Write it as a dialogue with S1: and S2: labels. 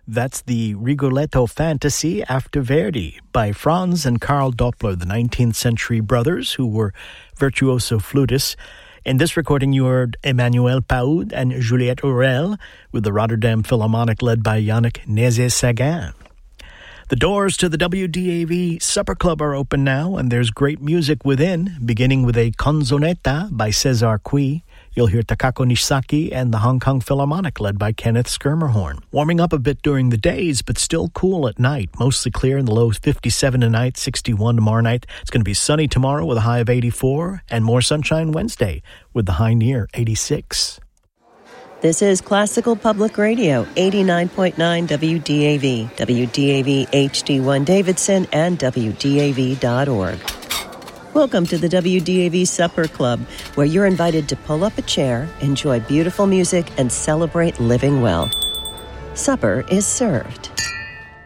S1: That's the Rigoletto Fantasy after Verdi by Franz and Karl Doppler, the 19th century brothers who were virtuoso flutists. In this recording, you heard Emmanuel Paoud and Juliette Aurel with the Rotterdam Philharmonic led by Yannick Nézet-Séguin. The doors to the WDAV Supper Club are open now, and there's great music within, beginning with a canzonetta by César Cui. You'll hear Takako Nishizaki and the Hong Kong Philharmonic led by Kenneth Schermerhorn. Warming up a bit during the days, but still cool at night. Mostly clear in the low 57 tonight, 61 tomorrow night. It's going to be sunny tomorrow with a high of 84, and more sunshine Wednesday with the high near 86.
S2: This is Classical Public Radio, 89.9 WDAV, WDAV HD1 Davidson, and WDAV.org. Welcome to the WDAV Supper Club, where you're invited to pull up a chair, enjoy beautiful music, and celebrate living well. Supper is served.